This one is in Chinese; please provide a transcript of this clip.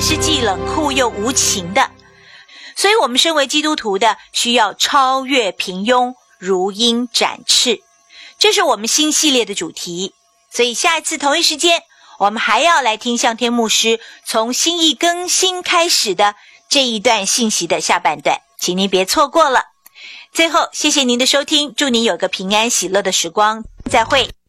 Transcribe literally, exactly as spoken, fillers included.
是既冷酷又无情的。所以我们身为基督徒的，需要超越平庸，如鹰展翅。这是我们新系列的主题。所以下一次同一时间，我们还要来听向天牧师从新义更新开始的这一段信息的下半段，请您别错过了。最后，谢谢您的收听，祝您有个平安喜乐的时光，再会。